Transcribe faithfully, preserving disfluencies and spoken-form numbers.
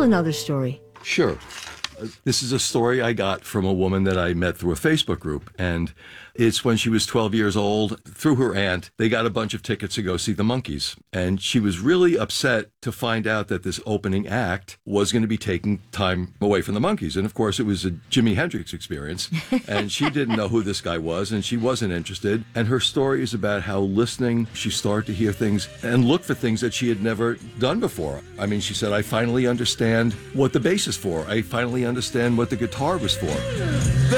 another story. Sure. Uh, This is a story I got from a woman that I met through a Facebook group. And it's when she was twelve years old, through her aunt, they got a bunch of tickets to go see the Monkees. And she was really upset to find out that this opening act was going to be taking time away from the Monkees. And of course, it was a Jimi Hendrix experience. And she didn't know who this guy was, and she wasn't interested. And her story is about how listening, she started to hear things and look for things that she had never done before. I mean, she said, I finally understand what the bass is for. I finally understand what the guitar was for.